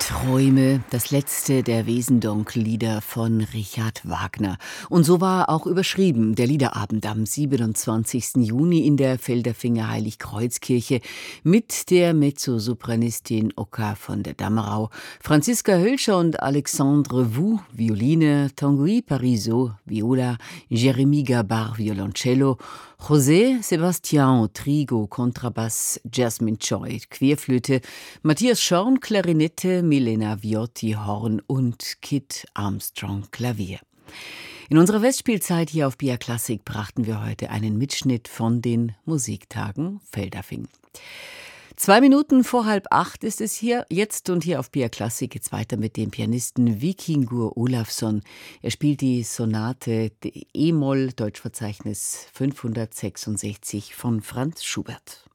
Träume, das letzte der Wesendonck-Lieder von Richard Wagner. Und so war auch überschrieben der Liederabend am 27. Juni in der Felderfinger Heiligkreuzkirche mit der Mezzosopranistin Oka von der Dammerau, Franziska Hölscher und Alexandre Wu, Violine, Tanguy Parisot, Viola, Jérémy Gabar, Violoncello, José Sebastián Trigo, Kontrabass, Jasmine Choi, Querflöte, Matthias Schorn, Klarinette, Milena Viotti, Horn und Kit Armstrong, Klavier. In unserer Festspielzeit hier auf BR Classic brachten wir heute einen Mitschnitt von den Musiktagen Feldafing. 2 Minuten vor 7:30 ist es hier jetzt, und hier auf BR Classic geht's weiter mit dem Pianisten Víkingur Ólafsson. Er spielt die Sonate E-Moll, Deutschverzeichnis 566 von Franz Schubert.